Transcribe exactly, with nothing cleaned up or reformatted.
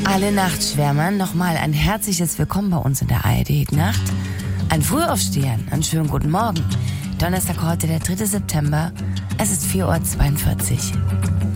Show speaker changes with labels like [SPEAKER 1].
[SPEAKER 1] Alle Nachtschwärmern nochmal ein herzliches Willkommen bei uns in der A R D-Nacht. Ein Frühaufstehern, einen schönen guten Morgen. Donnerstag heute, der dritte September. Es ist vier Uhr zweiundvierzig.